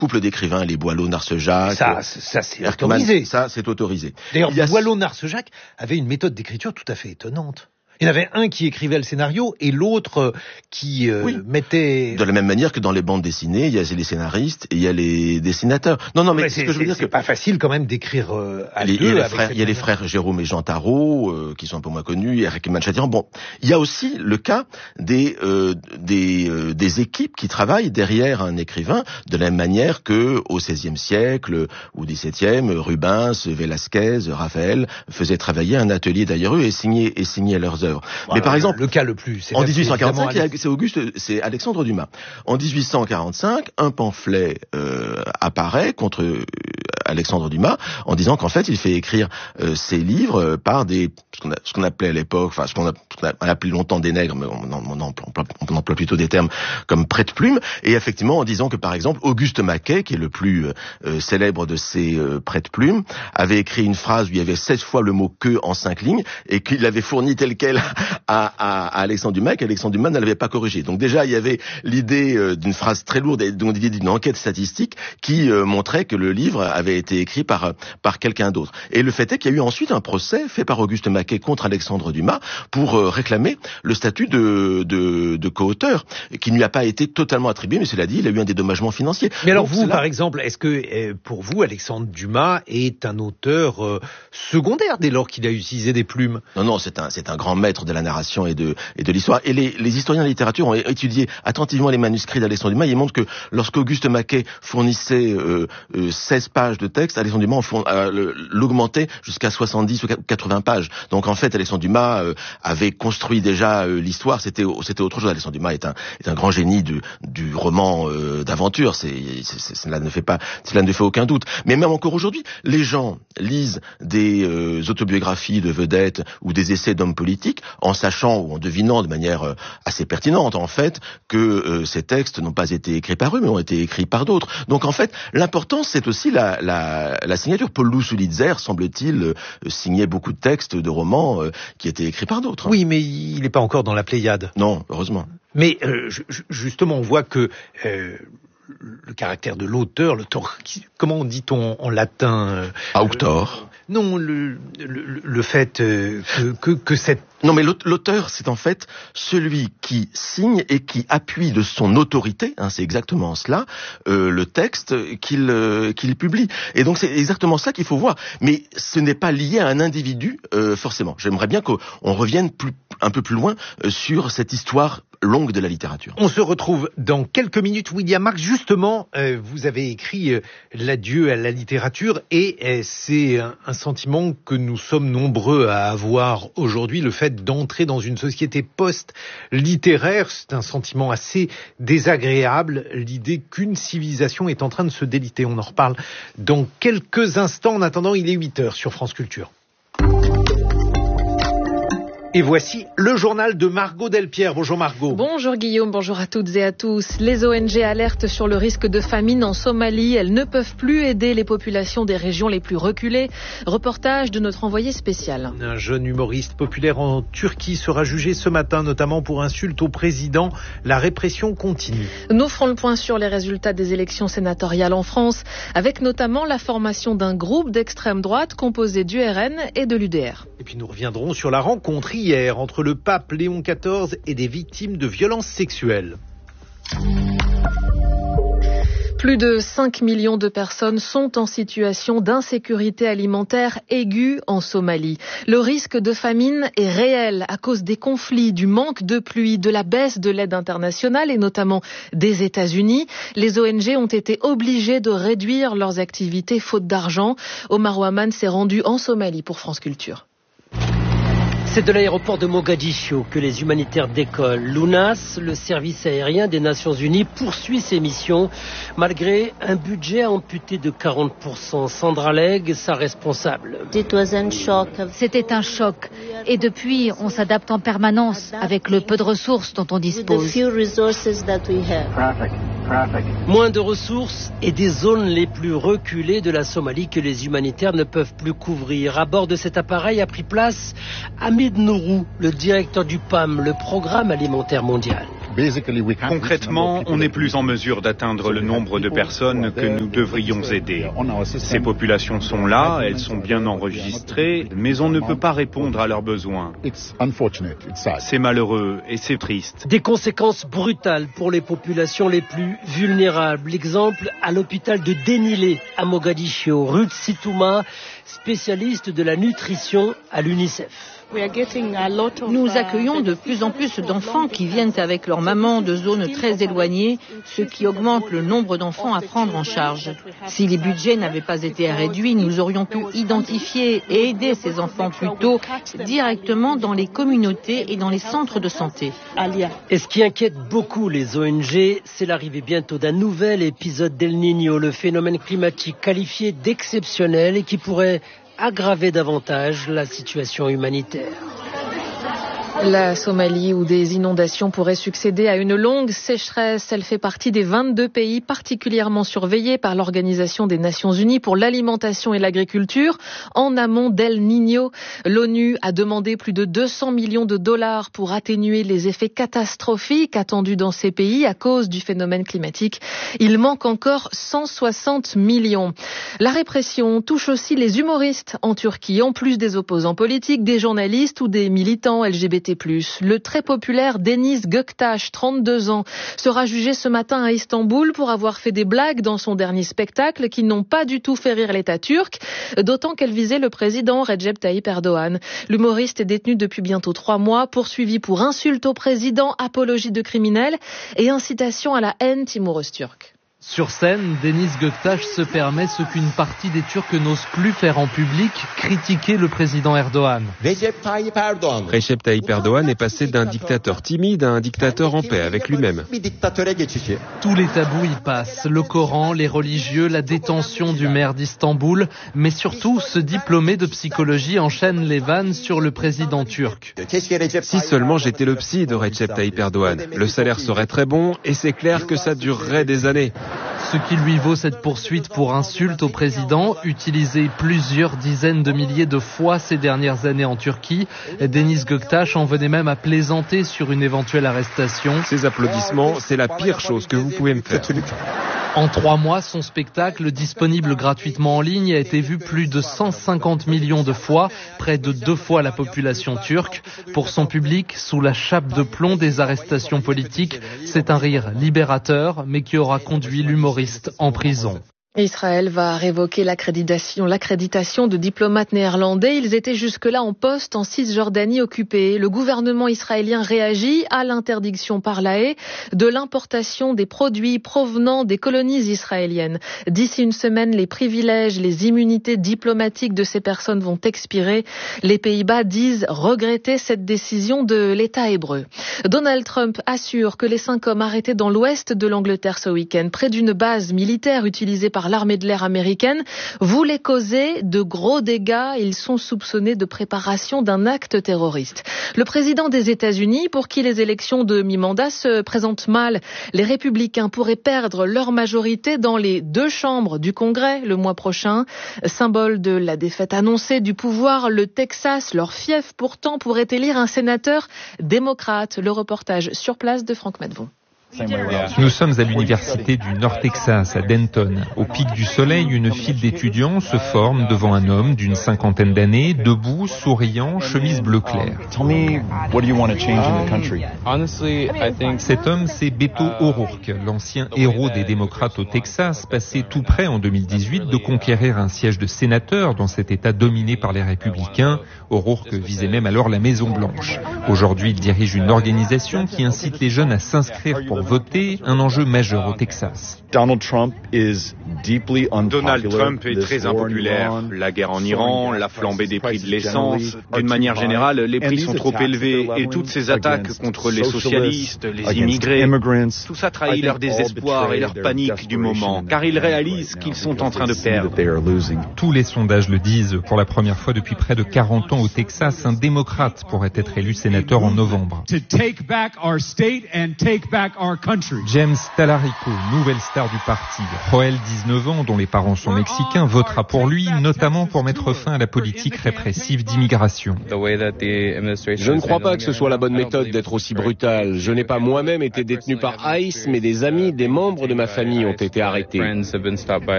couple d'écrivains, les Boileau-Narcejac. Ça c'est Erckmann, autorisé. ça, c'est autorisé. D'ailleurs, Boileau-Narcejac avait une méthode d'écriture tout à fait étonnante. Il y en avait un qui écrivait le scénario et l'autre qui mettait... De la même manière que dans les bandes dessinées, il y a les scénaristes et il y a les dessinateurs. Non, mais ce que je veux dire, c'est pas facile quand même d'écrire à deux. Il y a les frères Jérôme et Jean Tarot, qui sont un peu moins connus, Eric Manchatiran. Bon, il y a aussi le cas des équipes qui travaillent derrière un écrivain, de la même manière que au XVIe siècle ou XVIIe, Rubens, Velázquez, Raphaël faisaient travailler un atelier derrière eux et signaient leurs œuvres. Voilà, mais par exemple, le cas le plus, en 1845, c'est Alexandre Dumas. En 1845, un pamphlet apparaît contre Alexandre Dumas en disant qu'en fait, il fait écrire ses livres par ce qu'on appelait à l'époque, enfin ce qu'on a appelé longtemps des nègres, mais on emploie plutôt des termes comme prête-plume, et effectivement en disant que par exemple Auguste Maquet, qui est le plus célèbre de ces prête-plumes, avait écrit une phrase où il y avait 16 fois le mot que en 5 lignes et qu'il l'avait fourni tel quel à Alexandre Dumas, qu'Alexandre Dumas ne l'avait pas corrigé. Donc déjà, il y avait l'idée d'une phrase très lourde, et donc l'idée d'une enquête statistique qui montrait que le livre avait été écrit par quelqu'un d'autre. Et le fait est qu'il y a eu ensuite un procès fait par Auguste Maquet contre Alexandre Dumas pour réclamer le statut de co-auteur, qui ne lui a pas été totalement attribué, mais cela dit, il a eu un dédommagement financier. Mais alors vous, par exemple, est-ce que pour vous, Alexandre Dumas est un auteur secondaire dès lors qu'il a utilisé des plumes? Non, c'est un grand maître de la narration et de l'histoire. Et les historiens de la littérature ont étudié attentivement les manuscrits d'Alexandre Dumas. Ils montrent que lorsqu'Auguste Maquet fournissait 16 pages de texte, Alexandre Dumas l'augmentait jusqu'à 70 ou 80 pages. Donc en fait, Alexandre Dumas avait construit déjà l'histoire. C'était autre chose. Alexandre Dumas est un grand génie du roman d'aventure. Cela ne fait aucun doute. Mais même encore aujourd'hui, les gens lisent des autobiographies de vedettes ou des essais d'hommes politiques en sachant ou en devinant de manière assez pertinente en fait que ces textes n'ont pas été écrits par eux mais ont été écrits par d'autres. Donc en fait, l'important c'est aussi la signature. Paul Lousulitzer, semble-t-il, signait beaucoup de textes de romans qui étaient écrits par d'autres. Oui, mais il n'est pas encore dans la Pléiade. Non, heureusement. Mais justement, on voit que le caractère de l'auteur, comment dit-on en latin auctor. Non, le fait que cette... Non, mais l'auteur, c'est en fait celui qui signe et qui appuie de son autorité, c'est exactement cela, le texte qu'il publie. Et donc c'est exactement ça qu'il faut voir. Mais ce n'est pas lié à un individu, forcément. J'aimerais bien qu'on revienne un peu plus loin sur cette histoire longue de la littérature. On se retrouve dans quelques minutes. William Marx, justement, vous avez écrit l'adieu à la littérature et c'est un sentiment que nous sommes nombreux à avoir aujourd'hui, le fait d'entrer dans une société post-littéraire. C'est un sentiment assez désagréable, l'idée qu'une civilisation est en train de se déliter. On en reparle dans quelques instants. En attendant, il est 8h sur France Culture. Et voici le journal de Margot Delpierre. Bonjour Margot. Bonjour Guillaume, bonjour à toutes et à tous. Les ONG alertent sur le risque de famine en Somalie. Elles ne peuvent plus aider les populations des régions les plus reculées. Reportage de notre envoyé spécial. Un jeune humoriste populaire en Turquie sera jugé ce matin, notamment pour insulte au président. La répression continue. Nous ferons le point sur les résultats des élections sénatoriales en France, avec notamment la formation d'un groupe d'extrême droite composé du RN et de l'UDR. Et puis nous reviendrons sur la rencontre hier entre le pape Léon XIV et des victimes de violences sexuelles. Plus de 5 millions de personnes sont en situation d'insécurité alimentaire aiguë en Somalie. Le risque de famine est réel à cause des conflits, du manque de pluie, de la baisse de l'aide internationale et notamment des États-Unis. Les ONG ont été obligées de réduire leurs activités faute d'argent. Omar Ouaman s'est rendu en Somalie pour France Culture. C'est de l'aéroport de Mogadiscio que les humanitaires décollent. L'UNAS, le service aérien des Nations Unies, poursuit ses missions malgré un budget amputé de 40%. Sandra Legge, sa responsable. C'était un choc. Et depuis, on s'adapte en permanence avec le peu de ressources dont on dispose. Moins de ressources et des zones les plus reculées de la Somalie que les humanitaires ne peuvent plus couvrir. À bord de cet appareil a pris place Hamid Nourou, le directeur du PAM, le Programme alimentaire mondial. Concrètement, on n'est plus en mesure d'atteindre le nombre de personnes que nous devrions aider. Ces populations sont là, elles sont bien enregistrées, mais on ne peut pas répondre à leurs besoins. C'est malheureux et c'est triste. Des conséquences brutales pour les populations les plus vulnérables. Exemple à l'hôpital de Denilé à Mogadiscio. Ruth Situma, spécialiste de la nutrition à l'UNICEF. Nous accueillons de plus en plus d'enfants qui viennent avec leur maman de zones très éloignées, ce qui augmente le nombre d'enfants à prendre en charge. Si les budgets n'avaient pas été réduits, nous aurions pu identifier et aider ces enfants plus tôt directement dans les communautés et dans les centres de santé. Et ce qui inquiète beaucoup les ONG, c'est l'arrivée bientôt d'un nouvel épisode d'El Niño, le phénomène climatique qualifié d'exceptionnel et qui pourrait aggraver davantage la situation humanitaire. La Somalie, où des inondations pourraient succéder à une longue sécheresse, elle fait partie des 22 pays particulièrement surveillés par l'Organisation des Nations Unies pour l'alimentation et l'agriculture. En amont d'El Niño, l'ONU a demandé plus de 200 millions de dollars pour atténuer les effets catastrophiques attendus dans ces pays à cause du phénomène climatique. Il manque encore 160 millions. La répression touche aussi les humoristes en Turquie, en plus des opposants politiques, des journalistes ou des militants LGBT+. Le très populaire Deniz Göktaş, 32 ans, sera jugé ce matin à Istanbul pour avoir fait des blagues dans son dernier spectacle qui n'ont pas du tout fait rire l'État turc, d'autant qu'elle visait le président Recep Tayyip Erdogan. L'humoriste est détenu depuis bientôt 3 mois, poursuivi pour insulte au président, apologie de criminels et incitation à la haine timoureuse turque. Sur scène, Deniz Göktaş se permet ce qu'une partie des Turcs n'ose plus faire en public, critiquer le président Erdogan. Recep Tayyip Erdogan est passé d'un dictateur timide à un dictateur en paix avec lui-même. Tous les tabous y passent, le Coran, les religieux, la détention du maire d'Istanbul, mais surtout ce diplômé de psychologie enchaîne les vannes sur le président turc. Si seulement j'étais le psy de Recep Tayyip Erdogan, le salaire serait très bon et c'est clair que ça durerait des années. Ce qui lui vaut cette poursuite pour insulte au président, utilisée plusieurs dizaines de milliers de fois ces dernières années en Turquie. Deniz Göktaş en venait même à plaisanter sur une éventuelle arrestation. Ces applaudissements, c'est la pire chose que vous pouvez me faire. En 3 mois, son spectacle, disponible gratuitement en ligne, a été vu plus de 150 millions de fois, près de 2 fois la population turque. Pour son public, sous la chape de plomb des arrestations politiques, c'est un rire libérateur, mais qui aura conduit l'humoriste en prison. Israël va révoquer l'accréditation de diplomates néerlandais. Ils étaient jusque-là en poste en Cisjordanie occupée. Le gouvernement israélien réagit à l'interdiction par la Haye de l'importation des produits provenant des colonies israéliennes. D'ici une semaine, les privilèges, les immunités diplomatiques de ces personnes vont expirer. Les Pays-Bas disent regretter cette décision de l'État hébreu. Donald Trump assure que les 5 hommes arrêtés dans l'ouest de l'Angleterre ce week-end, près d'une base militaire utilisée par l'armée de l'air américaine, voulaient causer de gros dégâts. Ils sont soupçonnés de préparation d'un acte terroriste. Le président des États-Unis, pour qui les élections de mi-mandat se présentent mal, les républicains pourraient perdre leur majorité dans les 2 chambres du Congrès le mois prochain. Symbole de la défaite annoncée du pouvoir, le Texas, leur fief pourtant, pourrait élire un sénateur démocrate. Le reportage sur place de Franck Madvon. Nous sommes à l'université du Nord Texas, à Denton. Au pic du soleil, une file d'étudiants se forme devant un homme d'une 50aine d'années, debout, souriant, chemise bleu clair. Cet homme, c'est Beto O'Rourke, l'ancien héros des démocrates au Texas, passé tout près en 2018 de conquérir un siège de sénateur dans cet État dominé par les républicains. O'Rourke visait même alors la Maison Blanche. Aujourd'hui, il dirige une organisation qui incite les jeunes à s'inscrire pour voter, un enjeu majeur au Texas. Donald Trump est très impopulaire. La guerre en Iran, la flambée des prix de l'essence. D'une manière générale, les prix sont trop élevés et toutes ces attaques contre les socialistes, les immigrés, tout ça trahit leur désespoir et leur panique du moment, car ils réalisent qu'ils sont en train de perdre. Tous les sondages le disent. Pour la première fois depuis près de 40 ans au Texas, un démocrate pourrait être élu sénateur en novembre. James Talarico, nouvelle star du parti. Joel, 19 ans, dont les parents sont mexicains, votera pour lui, notamment pour mettre fin à la politique répressive d'immigration. Je ne crois pas que ce soit la bonne méthode d'être aussi brutal. Je n'ai pas moi-même été détenu par ICE, mais des amis, des membres de ma famille ont été arrêtés.